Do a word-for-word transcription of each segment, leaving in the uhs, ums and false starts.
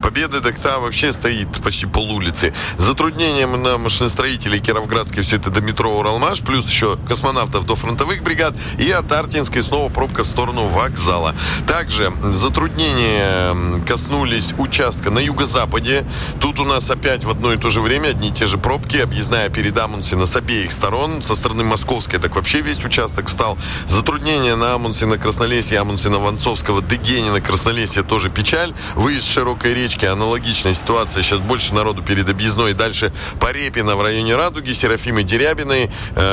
Победы так там вообще стоит почти полулицы. Затруднением на машиностроителей Кировградской все это до метро Уралмаш, плюс еще космонавтов до фронтовых бригад, и от Артинской снова пробка в сторону вокзала. Также затруднения коснулись участка на юго-западе. Тут у нас опять в одно и то же время одни и те же пробки, объездная перед Амундсена с обеих сторон. Со стороны Московской так вообще весь участок встал. Затруднения на Амундсена-Краснолесье, Амундсена-Вонцовского, Дегенина, Краснолесье тоже печаль. Выезд с Широкой речки, аналогичная ситуация. Сейчас больше народу перед объездной. Дальше по Репино в районе Радуги, Серафимы Дерябиной,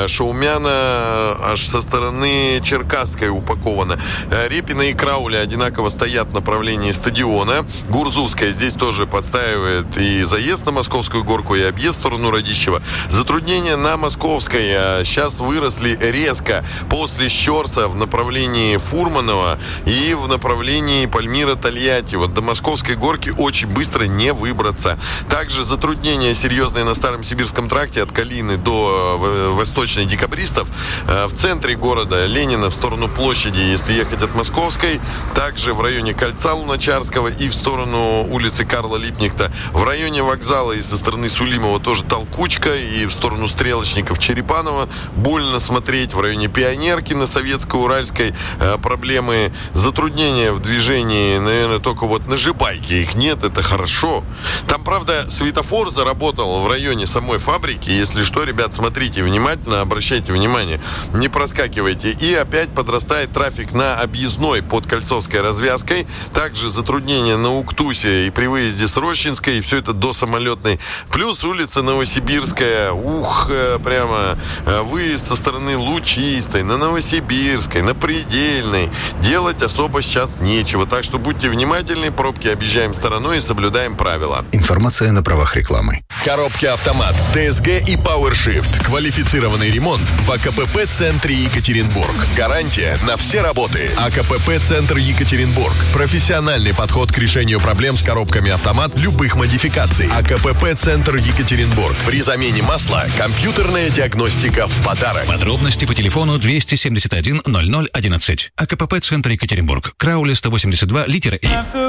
Шаумяна аж со стороны Черкасской упаковано. Репино и Крауля одинаково стоят в направлении стадиона. Гурзувская здесь тоже подстаивает и заезд на Московскую горку, и объезд в сторону Радищева. Затруднения на Московской сейчас выросли резко после Щорса в направлении Фурманова и в направлении Пальмира-Тольятти. Вот до Московской горки очень быстро не выбраться. Также затруднения серьезные на Старом Сибирском тракте от Калины до Восточной Декабристов. В центре города Ленина в сторону площади, если ехать от Московской. Также в районе Кольца Луначарского и в сторону улицы Карла Липнихта. В районе вокзала и со стороны Сулимова тоже толкучка. И в сторону Стрелочников Черепанова больно смотреть. В районе Пионерки на Советско-Уральской э, проблемы. Затруднения в движении, наверное, только вот на Жибайке их нет, это хорошо. Там, правда, светофор заработал в районе самой фабрики. Если что, ребят, смотрите внимательно, обращайте внимание, не проскакивайте. И опять подрастает трафик на объездной под Кольцовской развязкой. Также затруднения на Уктусе и при выезде с Рощинской. И все это до Самолетной. Плюс улица Новосибирская. Ух, прямо выезд со стороны Лучистой, на Новосибирской, на Предельной. Делать особо сейчас нечего. Так что будьте внимательны, пробки объезжаем стороной и соблюдаем правила. Информация на правах рекламы. Коробки «Автомат», ДСГ и PowerShift. Квалифицированный ремонт в АКПП-центре Екатеринбург. Гарантия на все работы. АКПП-центр Екатеринбург. Профессиональный подход к решению проблем с коробками «Автомат» любых модификаций. АКПП-центр Екатеринбург. При замене масла компьютерная диагностика в подарок. Подробности по телефону двести семьдесят один ноль ноль одиннадцать. АКПП-центр Екатеринбург. Крауле сто восемьдесят два, литера И.